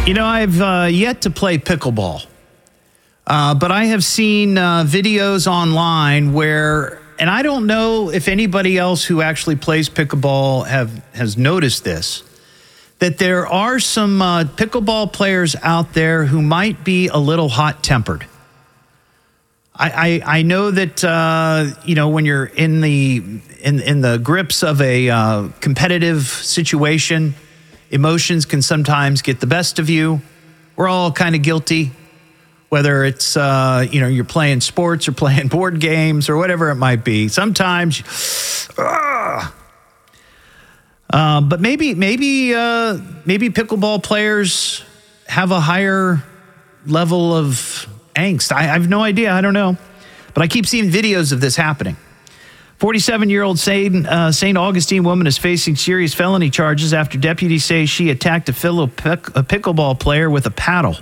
I've yet to play pickleball, but I have seen videos online where, and I don't know if anybody else who actually plays pickleball has noticed this, that there are some pickleball players out there who might be a little hot-tempered. I know that when you're in the grips of a competitive situation, emotions can sometimes get the best of you. We're all kind of guilty, whether it's you're playing sports or playing board games or whatever it might be. Sometimes, but maybe pickleball players have a higher level of angst. I have no idea. I don't know. But I keep seeing videos of this happening. 47-year-old St. Augustine woman is facing serious felony charges after deputies say she attacked a fellow pickleball player with a paddle.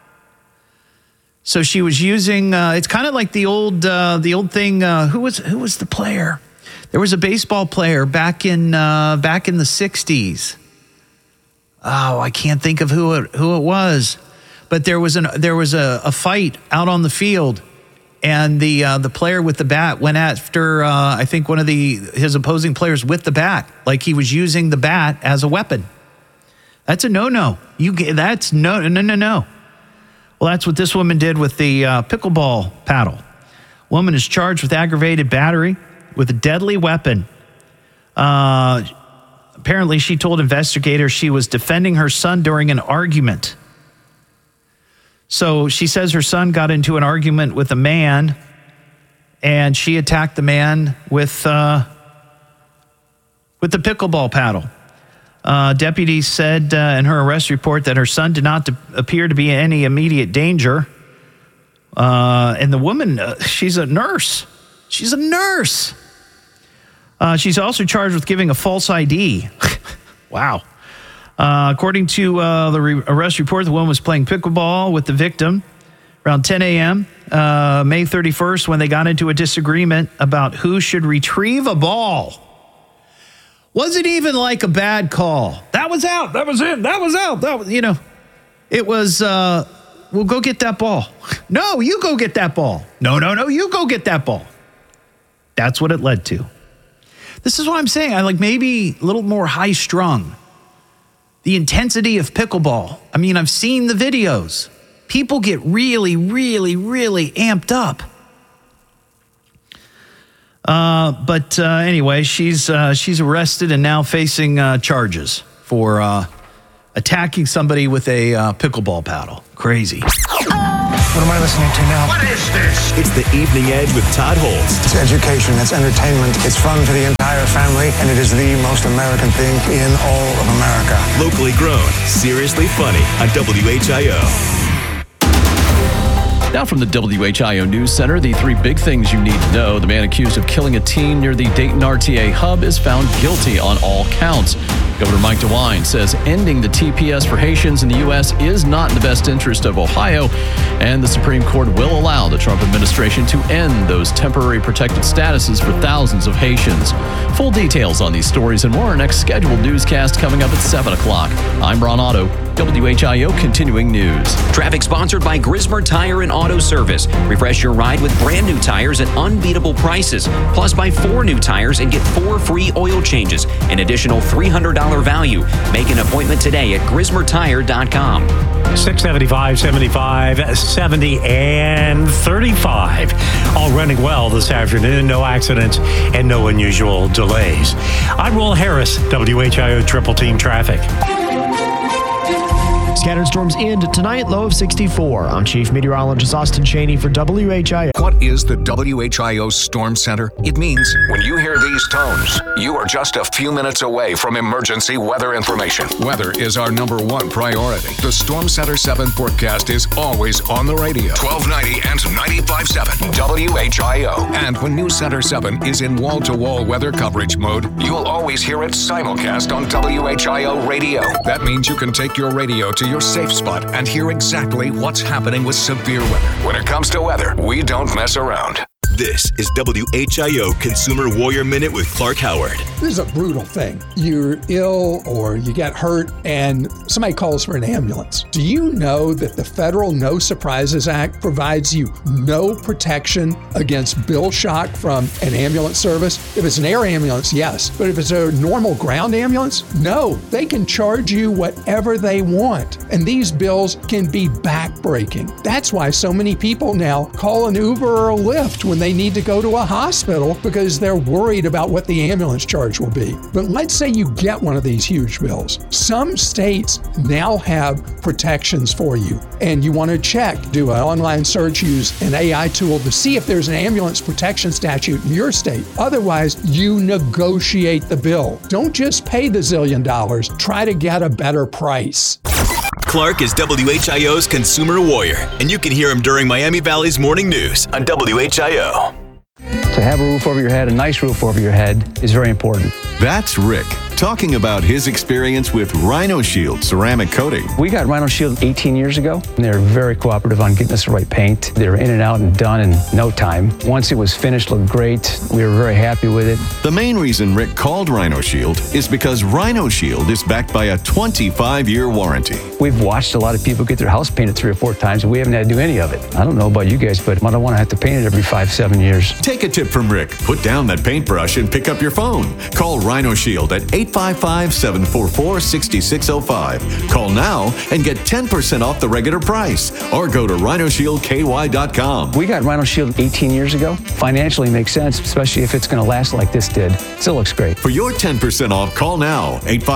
So she was using, it's kind of like the old thing, who was the player? There was a baseball player back in the 60s. Oh, I can't think of who it was. But there was a fight out on the field, and the player with the bat went after I think one of his opposing players with the bat, like he was using the bat as a weapon. That's a no-no. That's no. Well, that's what this woman did with the pickleball paddle. Woman is charged with aggravated battery with a deadly weapon. Apparently, she told investigators she was defending her son during an argument. So she says her son got into an argument with a man, and she attacked the man with the pickleball paddle. Deputies said in her arrest report that her son did not appear to be in any immediate danger. And the woman, she's a nurse. She's a nurse. She's also charged with giving a false ID. Wow. According to the arrest report, the woman was playing pickleball with the victim around 10 a.m. May 31st when they got into a disagreement about who should retrieve a ball. Wasn't even like a bad call. That was out. That was in. That was out. It was, well, go get that ball. No, you go get that ball. No, you go get that ball. That's what it led to. This is what I'm saying. I like maybe a little more high strung. The intensity of pickleball. I mean, I've seen the videos. People get really, really, really amped up. But anyway, she's arrested and now facing charges for attacking somebody with a pickleball paddle. Crazy. What am I listening to now? What is this? It's the Evening Edge with Todd Holst. It's education, it's entertainment, it's fun for the entire family, and it is the most American thing in all of America. Locally grown, seriously funny on WHIO. Now from the WHIO News Center, the three big things you need to know. The man accused of killing a teen near the Dayton RTA hub is found guilty on all counts. Governor Mike DeWine says ending the TPS for Haitians in the U.S. is not in the best interest of Ohio, and the Supreme Court will allow the Trump administration to end those temporary protected statuses for thousands of Haitians. Full details on these stories and more our next scheduled newscast coming up at 7 o'clock. I'm Ron Otto, WHIO Continuing News. Traffic sponsored by Grismer Tire and Auto Service. Refresh your ride with brand new tires at unbeatable prices. Plus, buy 4 new tires and get 4 free oil changes. An additional $300 value. Make an appointment today at GrismerTire.com. 675, 75, 70, and 35. All running well this afternoon. No accidents and no unusual delays. I'm Will Harris, WHIO Triple Team Traffic. Scattered storms end tonight, low of 64. I'm Chief Meteorologist Austin Cheney for WHIO. What is the WHIO Storm Center? It means when you hear these tones, you are just a few minutes away from emergency weather information. Weather is our #1 priority. The Storm Center 7 forecast is always on the radio. 1290 and 95.7 WHIO. And when News Center 7 is in wall-to-wall weather coverage mode, you'll always hear it simulcast on WHIO radio. That means you can take your radio to your safe spot and hear exactly what's happening with severe weather. When it comes to weather, we don't mess around. This is WHIO Consumer Warrior Minute with Clark Howard. This is a brutal thing. You're ill or you get hurt and somebody calls for an ambulance. Do you know that the federal No Surprises Act provides you no protection against bill shock from an ambulance service? If it's an air ambulance, yes. But if it's a normal ground ambulance, no. They can charge you whatever they want. And these bills can be backbreaking. That's why so many people now call an Uber or a Lyft when they need to go to a hospital because they're worried about what the ambulance charge will be. But let's say you get one of these huge bills. Some states now have protections for you, and you want to check, do an online search, use an AI tool to see if there's an ambulance protection statute in your state. Otherwise, you negotiate the bill. Don't just pay the $1 zillion. Try to get a better price. Clark is WHIO's Consumer Warrior, and you can hear him during Miami Valley's Morning News on WHIO. To have a roof over your head, a nice roof over your head, is very important. That's Rick talking about his experience with Rhino Shield ceramic coating. We got Rhino Shield 18 years ago, and they were very cooperative on getting us the right paint. They were in and out and done in no time. Once it was finished, looked great. We were very happy with it. The main reason Rick called Rhino Shield is because Rhino Shield is backed by a 25-year warranty. We've watched a lot of people get their house painted 3 or 4 times, and we haven't had to do any of it. I don't know about you guys, but I don't want to have to paint it every 5-7 years. Take a tip from Rick. Put down that paintbrush and pick up your phone. Call Rhino Shield at 855-744-6605. Call now and get 10% off the regular price, or go to rhinoshieldky.com. We got Rhino Shield 18 years ago. Financially makes sense, especially if it's going to last like this did. Still looks great. For your 10% off, call now,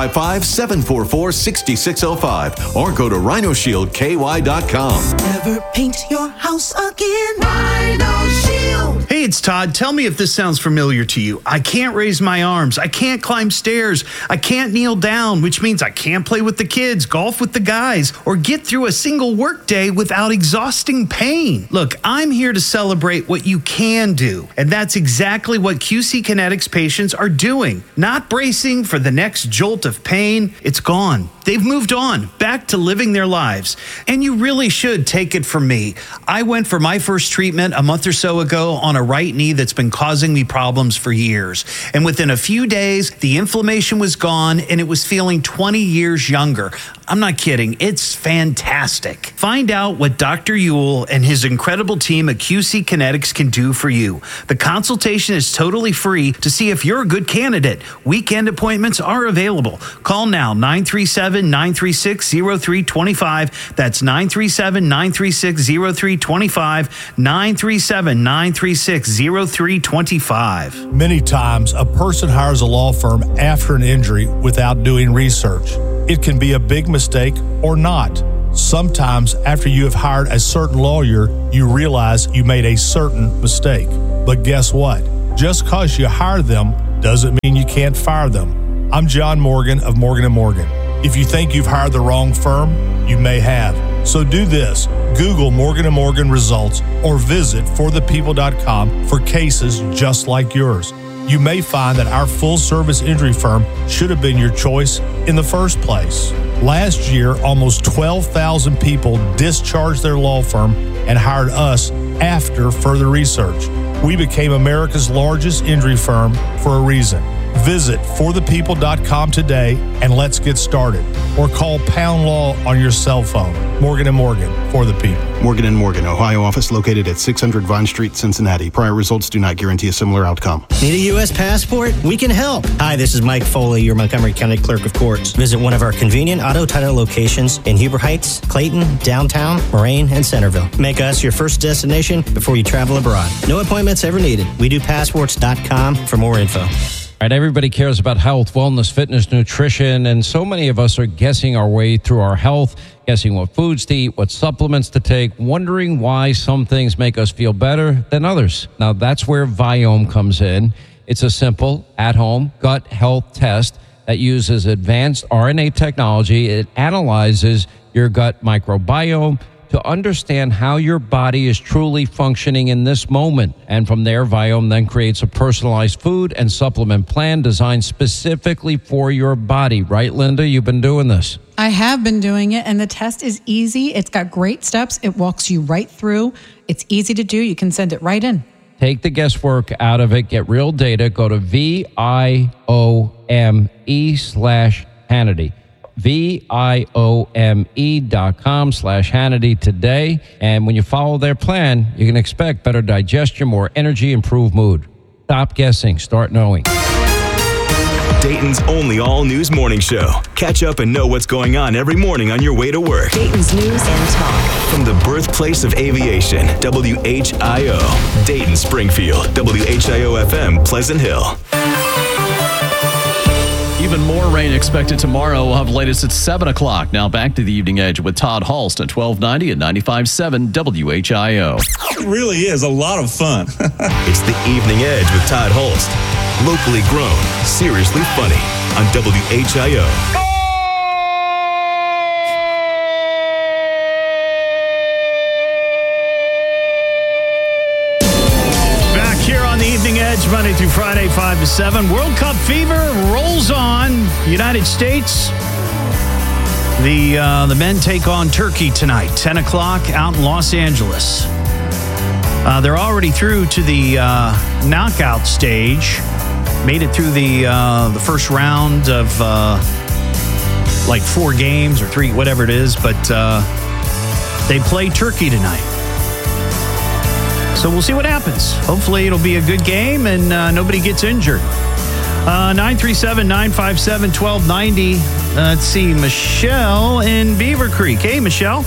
855-744-6605, or go to rhinoshieldky.com. Never paint your house again. Rhino Shield. Hey, it's Todd. Tell me if this sounds familiar to you. I can't raise my arms. I can't climb stairs. I can't kneel down, which means I can't play with the kids, golf with the guys, or get through a single workday without exhausting pain. Look, I'm here to celebrate what you can do, and that's exactly what QC Kinetics patients are doing. Not bracing for the next jolt of pain. It's gone. They've moved on, back to living their lives. And you really should take it from me. I went for my first treatment a month or so ago on a right knee that's been causing me problems for years. And within a few days, the inflammation was gone and it was feeling 20 years younger. I'm not kidding. It's fantastic. Find out what Dr. Ewell and his incredible team at QC Kinetics can do for you. The consultation is totally free to see if you're a good candidate. Weekend appointments are available. Call now, 937-936-0325. That's 937-936-0325. 937-936-0325. Many times, a person hires a law firm after an injury without doing research. It can be a big mistake or not. Sometimes, after you have hired a certain lawyer, you realize you made a certain mistake. But guess what? Just because you hire them doesn't mean you can't fire them. I'm John Morgan of Morgan & Morgan. If you think you've hired the wrong firm, you may have. So do this. Google Morgan & Morgan results or visit forthepeople.com for cases just like yours. You may find that our full-service injury firm should have been your choice in the first place. Last year, almost 12,000 people discharged their law firm and hired us after further research. We became America's largest injury firm for a reason. Visit forthepeople.com today and let's get started. Or call Pound Law on your cell phone. Morgan & Morgan, for the people. Morgan & Morgan, Ohio office located at 600 Vine Street, Cincinnati. Prior results do not guarantee a similar outcome. Need a U.S. passport? We can help. Hi, this is Mike Foley, your Montgomery County Clerk of Courts. Visit one of our convenient auto title locations in Huber Heights, Clayton, downtown, Moraine, and Centerville. Make us your first destination before you travel abroad. No appointments ever needed. We do passports.com for more info. All right, everybody cares about health, wellness, fitness, nutrition, and so many of us are guessing our way through our health, guessing what foods to eat, what supplements to take, wondering why some things make us feel better than others. Now, that's where Viome comes in. It's a simple, at-home gut health test that uses advanced RNA technology. It analyzes your gut microbiome to understand how your body is truly functioning in this moment. And from there, Viome then creates a personalized food and supplement plan designed specifically for your body. Right, Linda? You've been doing this. I have been doing it, and the test is easy. It's got great steps. It walks you right through. It's easy to do. You can send it right in. Take the guesswork out of it. Get real data. Go to VIOME/Hannity. VIOME.com/Hannity today. And when you follow their plan, you can expect better digestion, more energy, improved mood. Stop guessing. Start knowing. Dayton's only all-news morning show. Catch up and know what's going on every morning on your way to work. Dayton's News and Talk. From the birthplace of aviation, WHIO. Dayton, Springfield, WHIO-FM, Pleasant Hill. Even more rain expected tomorrow. We'll have latest at 7 o'clock. Now back to the Evening Edge with Todd Hulst at 1290 and 95.7 WHIO. It really is a lot of fun. It's the Evening Edge with Todd Hulst. Locally grown, seriously funny on WHIO. Back here on the Evening Edge, Monday through Friday, 5 to 7. World Cup fever rolls on. United States. The men take on Turkey tonight, 10 o'clock out in Los Angeles. They're already through to the knockout stage. Made it through the first round of like 4 games or 3, whatever it is. But they play Turkey tonight. So we'll see what happens. Hopefully it'll be a good game and nobody gets injured. 937-957-1290. Let's see, Michelle in Beaver Creek. Hey, Michelle.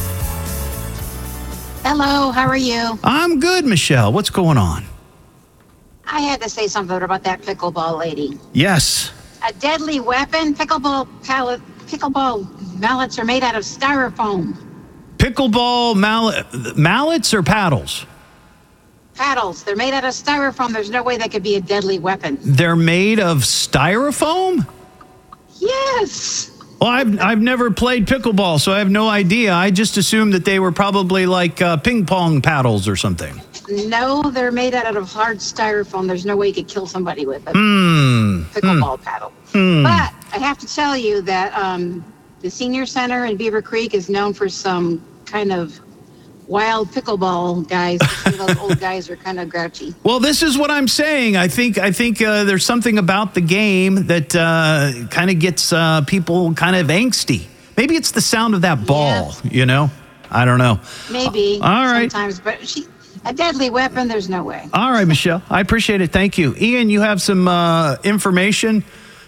Hello, how are you? I'm good, Michelle. What's going on? I had to say something about that pickleball lady. Yes. A deadly weapon? Pickleball mallets are made out of styrofoam. Pickleball mallets or paddles? Paddles. They're made out of styrofoam. There's no way that could be a deadly weapon. They're made of styrofoam? Yes. Well, I've never played pickleball, so I have no idea. I just assumed that they were probably like ping pong paddles or something. No, they're made out of hard styrofoam. There's no way you could kill somebody with a pickleball paddle. But I have to tell you that the senior center in Beaver Creek is known for some kind of wild pickleball guys. Those old guys are kind of grouchy. Well, this is what I'm saying. I think there's something about the game that kind of gets people kind of angsty. Maybe it's the sound of that ball, you know? I don't know. Maybe. All right. Sometimes, but a deadly weapon, there's no way. All right, Michelle. I appreciate it. Thank you. Ian, you have some information?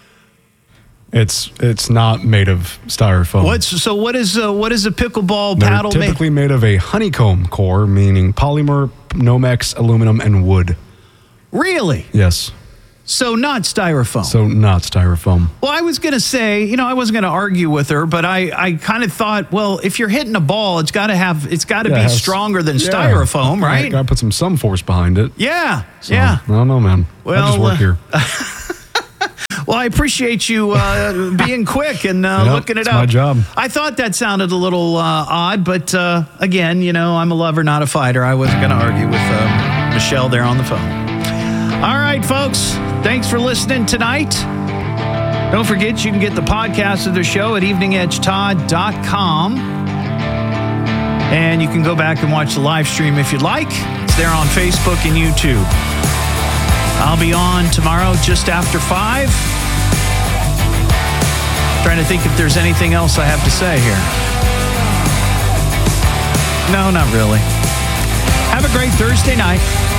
It's not made of styrofoam. What is a pickleball They're paddle made? typically made of a honeycomb core, meaning polymer, Nomex, aluminum, and wood. Really? Yes. So not styrofoam. So not styrofoam. Well, I was going to say, I wasn't going to argue with her, but I kind of thought, well, if you're hitting a ball, it's got to be stronger than styrofoam, right? Got to put some force behind it. Yeah. So, I don't know, man. Well, I just work here. Well, I appreciate you being quick and looking it up. It's my job. I thought that sounded a little odd, but again, I'm a lover, not a fighter. I wasn't going to argue with Michelle there on the phone. All right, folks. Thanks for listening tonight. Don't forget, you can get the podcast of the show at eveningedgetodd.com. And you can go back and watch the live stream if you'd like. It's there on Facebook and YouTube. I'll be on tomorrow just after 5. Trying to think if there's anything else I have to say here. No, not really. Have a great Thursday night.